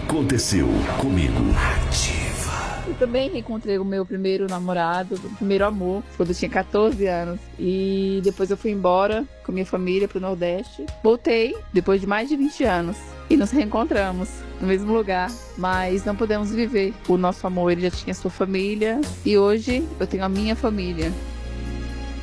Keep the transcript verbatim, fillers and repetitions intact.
Aconteceu comigo. Eu também reencontrei o meu primeiro namorado, o primeiro amor, quando eu tinha quatorze anos. E depois eu fui embora com minha família pro Nordeste. Voltei depois de mais de vinte anos. E nos reencontramos no mesmo lugar, mas não pudemos viver. O nosso amor, ele já tinha sua família. E hoje eu tenho a minha família.